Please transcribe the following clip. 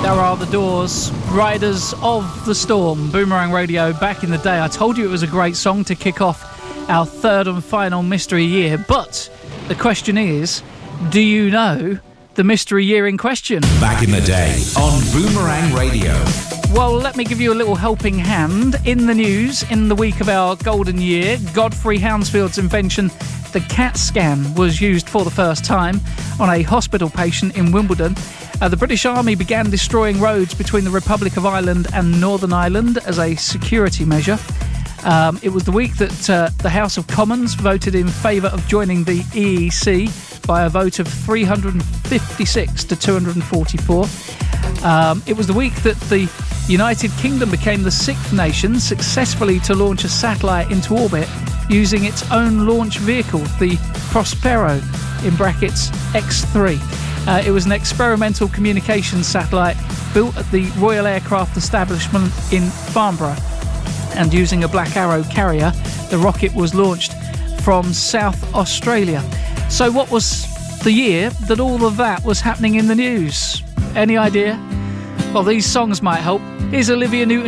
There are the Doors, Riders of the Storm, Boomerang Radio back in the day. I told you it was a great song to kick off our third and final mystery year, but the question is, do you know the mystery year in question? Back in the day on Boomerang Radio. Well, let me give you a little helping hand. In the news, in the week of our golden year, Godfrey Hounsfield's invention, the CAT scan, was used for the first time on a hospital patient in Wimbledon. The British Army began destroying roads between the Republic of Ireland and Northern Ireland as a security measure. It was the week that the House of Commons voted in favour of joining the EEC by a vote of 356 to 244. It was the week that the United Kingdom became the sixth nation successfully to launch a satellite into orbit using its own launch vehicle, the Prospero, in brackets X3. It was an experimental communications satellite built at the Royal Aircraft Establishment in Farnborough, and using a Black Arrow carrier, the rocket was launched from South Australia. So what was the year that all of that was happening in the news? Any idea? Well, these songs might help. Here's Olivia Newton